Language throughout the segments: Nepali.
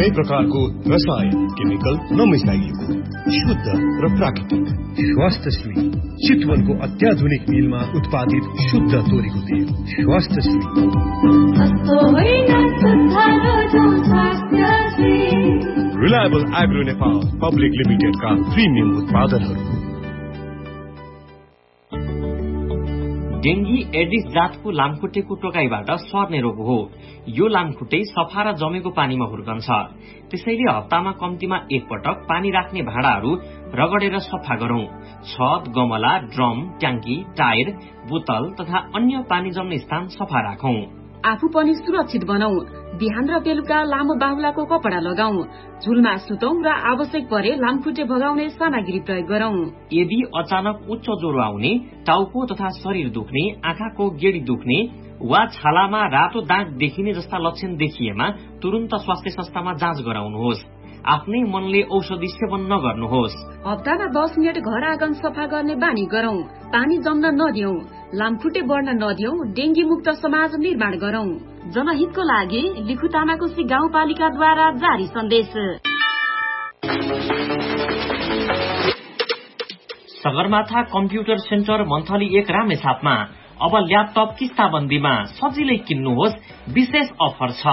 कुनै प्रकारको रसायन केमिकल नमिसाइएको शुद्ध र प्राकृतिक स्वास्थ्यश्री चितवनको अत्याधुनिक मिलमा उत्पादित शुद्ध तोरीको तेल स्वास्थ्यश्री। रिलायबल एग्रो नेपाल पब्लिक लिमिटेडका प्रिमियम उत्पादनहरू। डेंगी एडिस जातको लामखुट्टेको टोकाइबाट सर्ने रोग हो। यो लामखुट्टे सफा र जमेको पानीमा हुर्कन्छ। त्यसैले हप्तामा कम्तीमा एक पटक पानी राख्ने भाँडाहरू रगडेर सफा गरौं। छत, गमला, ड्रम, ट्याङ्की, टायर, बोतल तथा अन्य पानी जम्ने स्थान सफा राखौं। आफू पनि सुरक्षित बनाऊ। बिहान र बेलुका लामो बाहुलाको कपडा लगाऊ। झुलमा सुतौं र आवश्यक परे लामखुट्टे भगाउने सामग्री प्रयोग गरौं। यदि अचानक उच्च ज्वरो आउने, टाउको तथा शरीर दुख्ने, आँखाको गेडी दुख्ने वा छालामा रातो दाग देखिने जस्ता लक्षण देखिएमा तुरन्त स्वास्थ्य संस्थामा जाँच गराउनुहोस्। आफ्नै मनले औषधि सेवन नगर्नुहोस्। हप्तामा 10 मिनट घर आँगन सफा गर्ने बानी गरौं। पानी जम्न नदियौं, लामखुट्टे बढ्न नदियौं, डेंगी मुक्त समाज निर्माण गरौं। जनहितको लागि लिखु तामाकोसी गाउँपालिकाद्वारा जारी सन्देश। सगरमाथा कम्प्युटर सेन्टर मन्थली 1 रामेछापमा अब ल्यापटप किस्ताबन्दीमा सजिलै किन्नुहोस्, विशेष अफर छ।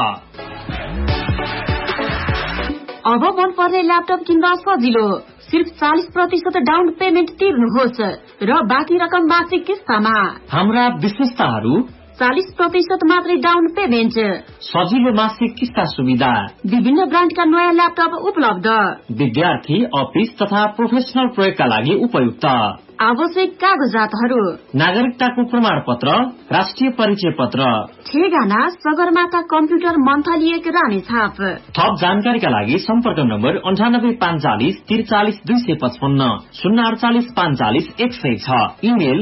अब मन पर्ने ल्यापटप किन्दा सजिलो। सिर्फ 40% डाउन पेमेन्ट तिर्नुहोस् र बाँकी रकम मासिक किस्तामा। हाम्रा विशेषताहरू: 40% मात्रै डाउन पेमेन्ट, सजिलो मासिक किस्ता सुविधा, विभिन्न ब्रान्डका नयाँ ल्यापटप उपलब्ध, विद्यार्थी, अफिस तथा प्रोफेसनल प्रयोगका लागि उपयुक्त, आवश्यक कागजातहरू: नागरिकताको प्रमाण पत्र, राष्ट्रिय परिचय पत्र। ठेगाना सगरमाथा कम्प्युटर मन्थली 1 रामेछाप। थप जानकारीका लागि सम्पर्क नम्बर 9845 43 255 048 45 106। Email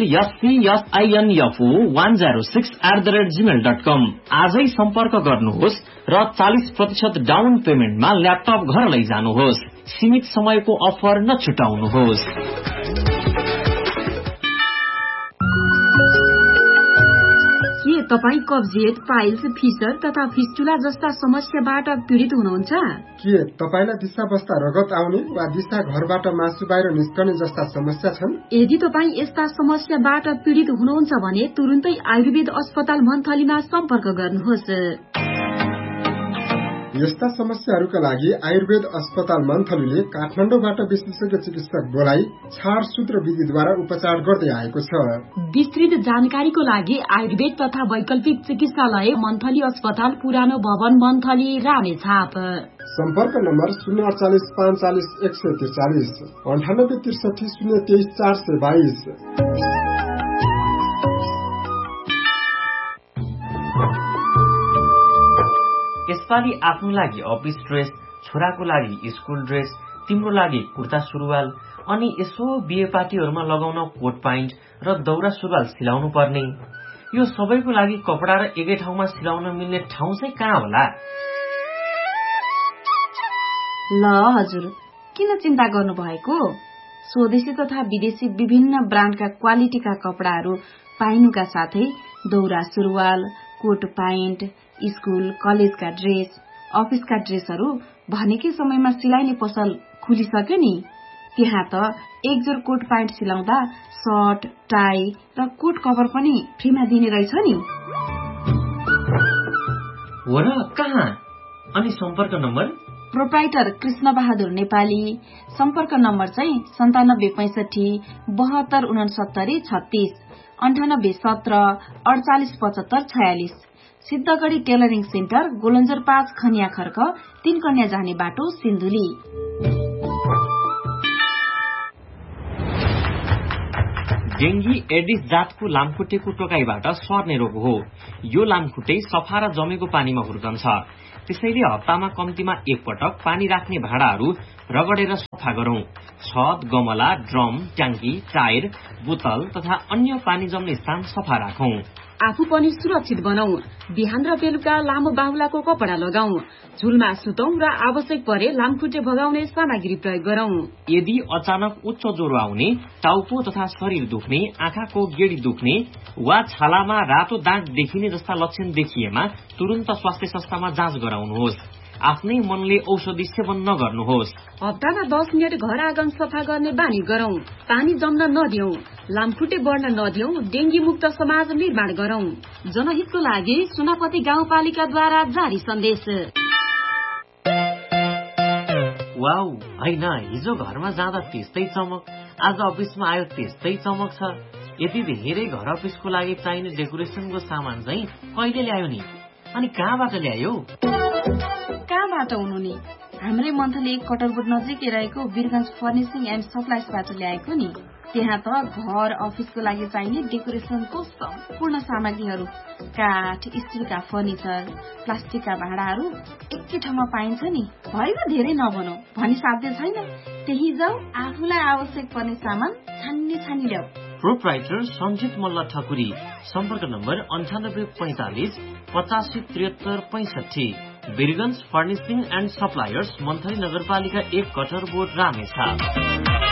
ysinfo106@gmail.com। आजै सम्पर्क गर्नुहोस् र 40% डाउन पेमेन्टमा ल्यापटप घर लैजानुहोस्। सीमित समयको अफर नछुटाउनुहोस्। के तपाईँ कब्जियत, पाइल्स, फिसर तथा फिस्टुला जस्ता समस्याबाट पीड़ित हुनुहुन्छ? के तपाईलाई दिशा बस्दा रगत आउने वा दिशा घरबाट मासु बाहिर निस्कने जस्ता समस्या छन्? यदि तपाईँ यस्ता समस्याबाट पीड़ित हुनुहुन्छ भने तुरुन्तै आयुर्वेद अस्पताल मन्थलीमा सम्पर्क गर्नुहोस्। यस्ता समस्याहरूका लागि आयुर्वेद अस्पताल मन्थलीले काठमाडौँबाट विशेषज्ञ चिकित्सक बोलाई छाडसूत्र विधिद्वारा उपचार गर्दै आएको छ। विस्तृत जानकारीको लागि आयुर्वेद तथा वैकल्पिक चिकित्सालय मन्थली अस्पताल, पुरानो भवन, मन्थली, रामेछाप। सम्पर्क नम्बर 048 45 143 98 63 023 422। यसपालि आफ्नो लागि अफिस ड्रेस, छोराको लागि स्कुल ड्रेस, तिम्रो लागि कुर्ता सुरुवाल अनि यसो बिहे पार्टीहरूमा लगाउन कोट प्यान्ट र दौरा सुरुवाल सिलाउनु पर्ने। यो सबैको लागि कपडा र एकै ठाउँमा सिलाउन मिल्ने ठाउँ चाहिँ कहाँ होला? ल हजुर, किन चिन्ता गर्नु भएको? स्वदेशी तथा विदेशी विभिन्न ब्रान्डका क्वालिटीका कपडाहरू पाइनुका साथै दौरा सुरुवाल, कोट प्यान्ट, स्कूल कलेजका ड्रेस, अफिसका ड्रेसहरू भनेकै समयमा सिलाइने पसल खुलिसक्यो नि। त्यहाँ त एक जोर कोट प्यान्ट सिलाउँदा सर्ट, टाई र कोट कभर पनि फ्रीमा दिने रहेछ नि। हो र, कहाँ? अनि सम्पर्क नम्बर? प्रोप्राइटर कृष्ण बहादुर नेपाली। सम्पर्क नम्बर चाहिँ 9765 72 69 36 98 17 48 75 46। सिद्धगढ़ी टेलरिङ सेन्टर, गोलन्जर 5 खनिया खर्क, 3 कन्या जाने बाटो, सिन्धुली। डेंगी एडिस जातको लामखुट्टेको टोकाइबाट सर्ने रोग हो। यो लामखुट्टे सफा र जमेको पानीमा हुर्कन्छ। त्यसैले हप्तामा कम्तीमा एक पटक पानी राख्ने भाँडाहरू रगडेर सफा गरौं। छत, गमला, ड्रम, ट्याङ्की, टायर, बोतल तथा अन्य पानी जम्ने स्थान सफा राखौं। आफू पनि सुरक्षित बनाऊ। बिहान र बेलुका लामो बाहुलाको कपडा लगाऊ। झुलमा सुतौं र आवश्यक परे लामखुट्टे भगाउने सामग्री प्रयोग गरौं। यदि अचानक उच्च ज्वरो आउने, टाउको तथा शरीर दुख्ने, आँखाको गेडी दुख्ने वा छालामा रातो दाग देखिने जस्ता लक्षण देखिएमा तुरन्त स्वास्थ्य संस्थामा जाँच गराउनुहोस्। आफ्नै मनले औषधि सेवन नगर्नुहोस्। हप्तामा 10 मिनट घर आँगन सफा गर्ने बानी गरौं, पानी जम्न नदियौं, लामखुट्टे बढ्न नदियौं, डेंगी मुक्त समाज निर्माण गरौं। जनहितको लागि सुनापति गाउँपालिकाद्वारा जारी सन्देश। वाउ, हैन, हिजो घरमा जाँदा त्यस्तै चमक, आज अफिसमा आयो त्यस्तै चमक छ। यति धेरै घर अफिसको लागि चाहिने डेकोरेसनको सामान चाहिँ कहिले ल्यायो नि? अनि कहाँबाट ल्यायो? कहाँबाट हुनु नि? हाम्रै मन्थली कटरबोट नजिकै रहेको वीरगञ्ज फर्निसिङ एन्ड सप्लाइजबाट ल्याएको नि। त्यहाँ त घर अफिसको लागि चाहिने डेकोरेसनको सम्पूर्ण सामग्रीहरू, काठ, स्टिलका फर्निचर, प्लास्टिकका भाँडाहरू एकै ठाउँमा पाइन्छ नि। भएन धेरै नबनौ भनी साध्य छैन, त्यही जाऊ आफूलाई आवश्यक पर्ने सामान छानी ल्याऊ। प्रोप्राइटर सञ्जित मल्ल ठकुरी, सम्पर्क number 9845 8573 65, Birgunj furnishing and suppliers, monthly नगरपालिका 1 कटरबोट रामेछाप।